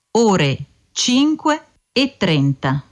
ore 5:30.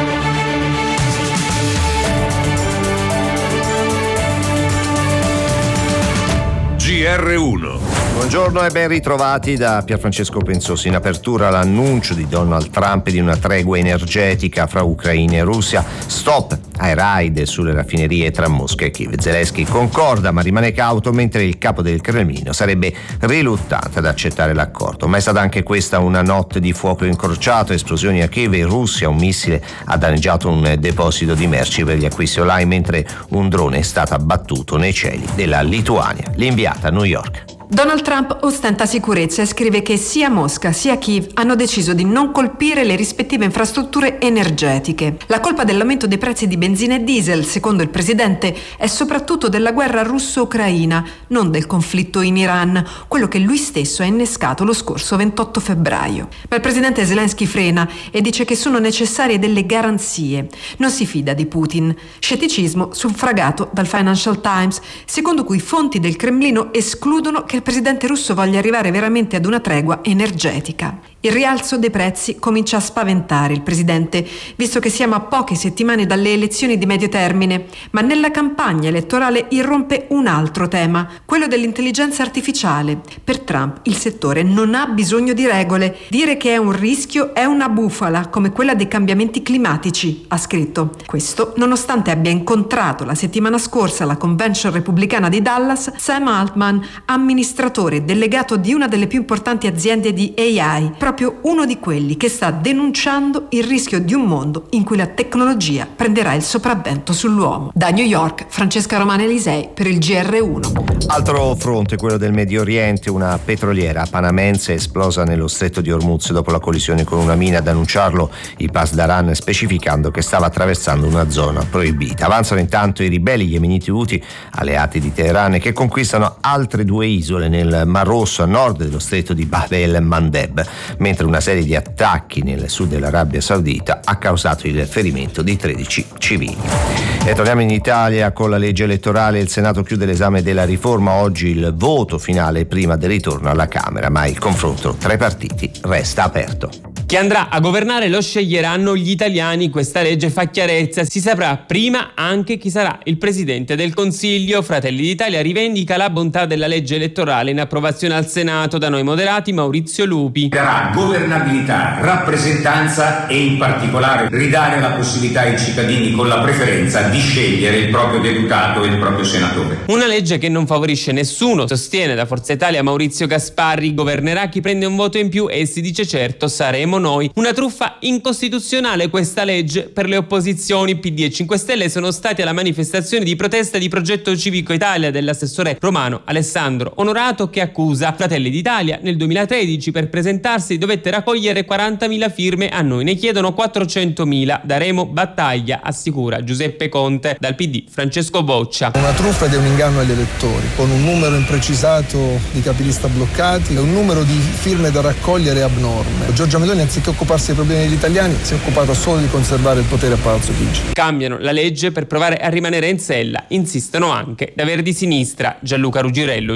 GR1. Buongiorno e ben ritrovati da Pierfrancesco Pensosi. In apertura l'annuncio di Donald Trump di una tregua energetica fra Ucraina e Russia, stop ai raid sulle raffinerie tra Mosca e Kiev. Zelensky concorda ma rimane cauto, mentre il capo del Cremlino sarebbe riluttante ad accettare l'accordo. Ma è stata anche questa una notte di fuoco incrociato, esplosioni a Kiev. In Russia un missile ha danneggiato un deposito di merci per gli acquisti online, mentre un drone è stato abbattuto nei cieli della Lituania. L'inviata a New York. Donald Trump ostenta sicurezza e scrive che sia Mosca sia Kiev hanno deciso di non colpire le rispettive infrastrutture energetiche. La colpa dell'aumento dei prezzi di benzina e diesel, secondo il presidente, è soprattutto della guerra russo-ucraina, non del conflitto in Iran, quello che lui stesso ha innescato lo scorso 28 febbraio. Ma il presidente Zelensky frena e dice che sono necessarie delle garanzie. Non si fida di Putin. Scetticismo suffragato dal Financial Times, secondo cui fonti del Cremlino escludono che il presidente russo voglia arrivare veramente ad una tregua energetica. Il rialzo dei prezzi comincia a spaventare il presidente, visto che siamo a poche settimane dalle elezioni di medio termine, ma nella campagna elettorale irrompe un altro tema, quello dell'intelligenza artificiale. Per Trump il settore non ha bisogno di regole. Dire che è un rischio è una bufala, come quella dei cambiamenti climatici, ha scritto. Questo nonostante abbia incontrato la settimana scorsa alla convention repubblicana di Dallas Sam Altman, amministratore delegato di una delle più importanti aziende di AI, proprio uno di quelli che sta denunciando il rischio di un mondo in cui la tecnologia prenderà il sopravvento sull'uomo. Da New York, Francesca Romana Elisei per il GR1. Altro fronte, quello del Medio Oriente. Una petroliera panamense è esplosa nello stretto di Hormuz dopo la collisione con una mina, ad annunciarlo i Pasdaran, specificando che stava attraversando una zona proibita. Avanzano intanto i ribelli yemeniti Houthi, alleati di Teheran, che conquistano altre due isole nel Mar Rosso a nord dello stretto di Bab el-Mandeb, mentre una serie di attacchi nel sud dell'Arabia Saudita ha causato il ferimento di 13 civili. E torniamo in Italia con la legge elettorale. Il Senato chiude l'esame della riforma, oggi il voto finale prima del ritorno alla Camera, ma il confronto tra i partiti resta aperto. Chi andrà a governare lo sceglieranno gli italiani, questa legge fa chiarezza, si saprà prima anche chi sarà il Presidente del Consiglio. Fratelli d'Italia rivendica la bontà della legge elettorale in approvazione al Senato, da noi moderati Maurizio Lupi. Darà governabilità, rappresentanza e in particolare ridare la possibilità ai cittadini con la preferenza di scegliere il proprio deputato e il proprio senatore. Una legge che non favorisce nessuno, sostiene da Forza Italia Maurizio Gasparri, governerà chi prende un voto in più e si dice certo saremo noi. Una truffa incostituzionale questa legge per le opposizioni. PD e 5 Stelle sono stati alla manifestazione di protesta di Progetto Civico Italia dell'assessore romano Alessandro Onorato, che accusa Fratelli d'Italia. Nel 2013 per presentarsi dovette raccogliere 40.000 firme, a noi ne chiedono 400.000. Daremo battaglia, assicura Giuseppe Conte. Dal PD Francesco Boccia. Una truffa ed è un inganno agli elettori, con un numero imprecisato di capilista bloccati e un numero di firme da raccogliere abnorme. Giorgia Meloni, anziché occuparsi dei problemi degli italiani, si è occupata solo di conservare il potere a Palazzo Chigi. Cambiano la legge per provare a rimanere in sella, insistono anche da Verdi Sinistra. Gianluca Rugirello,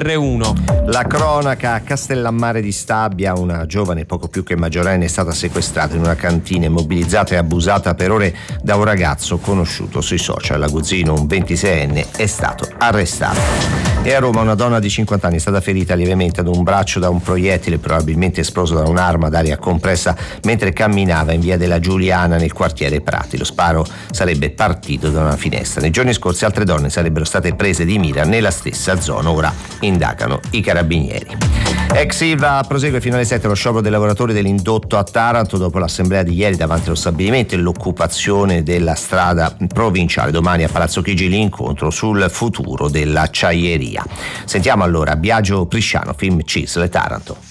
GR1. La cronaca a Castellammare di Stabia, una giovane poco più che maggiorenne è stata sequestrata in una cantina, immobilizzata e abusata per ore da un ragazzo conosciuto sui social. L'aguzzino, un 26enne, è stato arrestato. E a Roma una donna di 50 anni è stata ferita lievemente ad un braccio da un proiettile probabilmente esploso da un'arma d'aria compressa mentre camminava in via della Giuliana nel quartiere Prati. Lo sparo sarebbe partito da una finestra. Nei giorni scorsi altre donne sarebbero state prese di mira nella stessa zona. Ora indagano i carabinieri. Ex Ilva prosegue fino alle 7 lo sciopero dei lavoratori dell'indotto a Taranto dopo l'assemblea di ieri davanti allo stabilimento e l'occupazione della strada provinciale. Domani a Palazzo Chigi l'incontro sul futuro dell'acciaieria. Sentiamo allora Biagio Prisciano, film CISL Taranto.